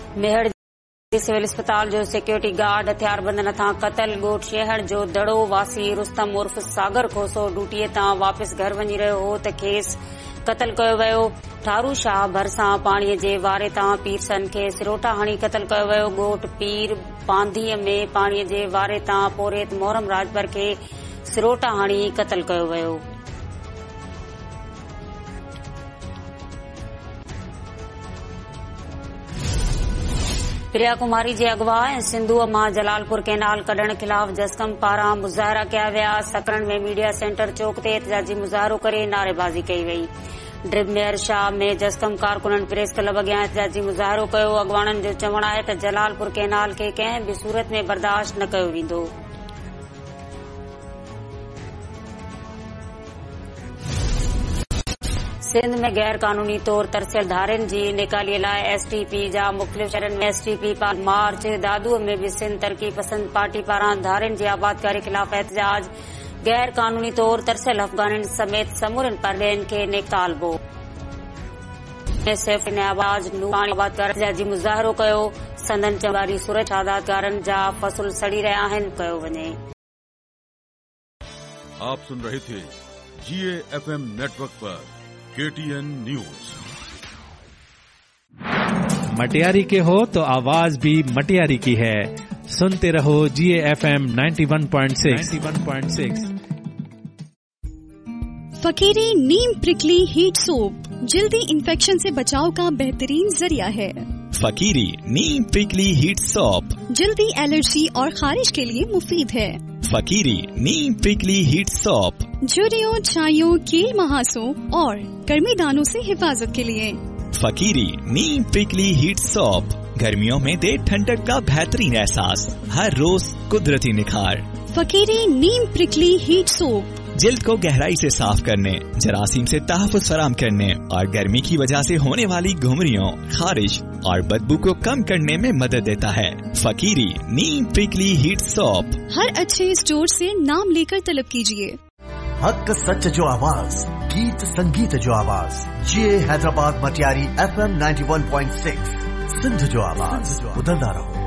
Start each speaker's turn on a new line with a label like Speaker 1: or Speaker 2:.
Speaker 1: Mehar civil अस्पताल जो security guard हथियारबंद तां क़तल। ॻोठ शेहड़ जो दड़ो वासी रुस्तम उर्फ सागर खोसो ड्यूटीअ तां वापस घर वञी रहियो हो त खेसि क़तल कयो वियो। ठारू शाह भरिसां पाणीअ जे वारे तां पीरसन खे सिरोटा हणी क़तल कयो वियो। ॻोठ पीर बांधीअ में पाणीअ जे वारे तां पोरेत मोहरम राजभर खे सिरोटा हणी क़तल कयो वियो। प्रिया कुमारी जे अगवा ऐं सिंधूअ मां जलालपुर कैनाल कढण खिलाफ़ जस्कम पारां मुज़ाहिरा कया विया। सकरन में मीडिया सेंटर चौक ते एहतजाजी मुज़ाहिरो करे नारेबाज़ी कई वई। ड्रिब मेयर शाह में जस्कम कारकुननि प्रेस क्लब अॻियां एहतजाजी मुज़ाहिरो कयो। अॻवाणनि जो चवणु आहे त जलालपुर कैनाल खे कंहिं बि सूरत में बर्दाश्त न कयो वेंदो। सिंध में गैर कानूनी तौर तरसियल धारियुनि जी निकालीअ लाइ एसटीपी जा मुख़्तलिफ़ शहरनि में एसटीपी मार्च। दादूअ में बि सिंध तरक़ी पसंद पार्टी पारां धारियुनि जी आबादकारी खिलाफ़ एहतजाज। गैर कानूनी तौर तरसियल अफ़गाननि समेत समूरनि परॾेहियुनि खे निकालबो। एहतजाजी मुज़ाहिरो कयो। संदन चंगारी सूरत आज़ादकारनि जा फ़सुल सड़ी रहिया आहिनि कयो वञे।
Speaker 2: आप सुन रहे थे GAFM नेटवर्क पर KTN न्यूज।
Speaker 3: मटियारी के हो तो आवाज भी मटियारी की है। सुनते रहो GAFM 91.6।
Speaker 4: फकीरी नीम प्रिकली हीट सोप जल्दी इन्फेक्शन से बचाव का बेहतरीन जरिया है।
Speaker 5: फकीरी नीम प्रिकली हीट सोप
Speaker 4: जल्दी एलर्जी और खारिश के लिए मुफीद है।
Speaker 5: फकीरी नीम प्रिकली हीट सोप
Speaker 4: झुर्रियों, छाइयों, कील महासों और गर्मी दानों से हिफाजत के लिए।
Speaker 5: फकीरी नीम प्रिकली हीट सोप गर्मियों में दे ठंडक का बेहतरीन एहसास, हर रोज कुदरती निखार।
Speaker 4: फकीरी नीम प्रिकली हीट सोप
Speaker 5: जिल्द को गहराई से साफ करने, जरासीम से तहफ़्फ़ुज़ फराहम करने और गर्मी की वजह से होने वाली घुमरियों, खारिश और बदबू को कम करने में मदद देता है। फकीरी नीम प्रिकली हीट सोप
Speaker 4: हर अच्छे स्टोर से नाम लेकर तलब कीजिए।
Speaker 6: हक सच जो आवाज, गीत संगीत जो आवाज। GA हैदराबाद मटियारी FM 91.6 सिंध जो आवाज। बदलदा रहो।